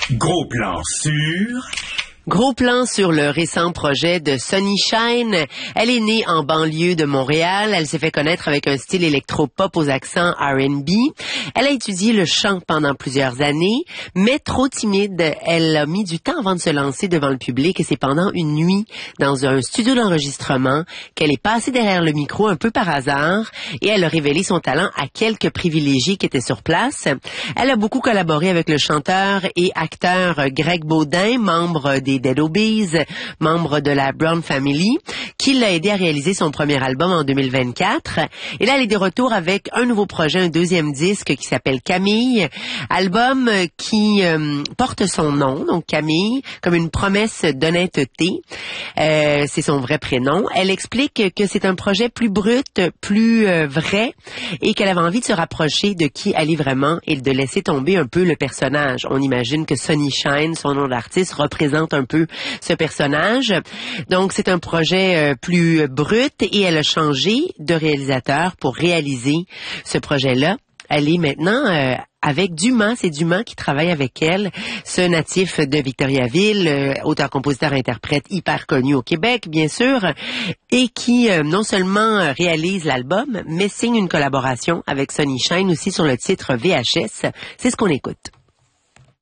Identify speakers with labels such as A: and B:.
A: Gros plan sur...
B: Gros plan sur le récent projet de Sunny Shine. Elle est née en banlieue de Montréal. Elle s'est fait connaître avec un style électro-pop aux accents R&B. Elle a étudié le chant pendant plusieurs années, mais trop timide, elle a mis du temps avant de se lancer devant le public et c'est pendant une nuit dans un studio d'enregistrement qu'elle est passée derrière le micro un peu par hasard et elle a révélé son talent à quelques privilégiés qui étaient sur place. Elle a beaucoup collaboré avec le chanteur et acteur Greg Baudin, membre des Dead Obies, membre de la Brown Family, qui l'a aidé à réaliser son premier album en 2024. Et là, elle est de retour avec un nouveau projet, un deuxième disque qui s'appelle Camille, album qui porte son nom, donc Camille, comme une promesse d'honnêteté. C'est son vrai prénom. Elle explique que c'est un projet plus brut, plus vrai, et qu'elle avait envie de se rapprocher de qui elle est vraiment et de laisser tomber un peu le personnage. On imagine que Sunny Shine, son nom d'artiste, représente un peu ce personnage. Donc, c'est un projet plus brut et elle a changé de réalisateur pour réaliser ce projet-là. Elle est maintenant avec Dumas, c'est Dumas qui travaille avec elle, ce natif de Victoriaville, auteur-compositeur-interprète hyper connu au Québec, bien sûr, et qui non seulement réalise l'album, mais signe une collaboration avec Sunny Shine aussi sur le titre VHS. C'est ce qu'on écoute.